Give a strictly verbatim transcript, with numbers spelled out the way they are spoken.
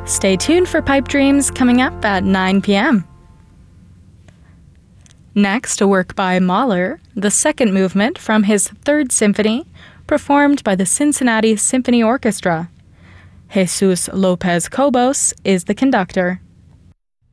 Stay tuned for Pipe Dreams coming up at nine p.m. Next, a work by Mahler, the second movement from his Third Symphony, performed by the Cincinnati Symphony Orchestra. Jesus Lopez Cobos is the conductor.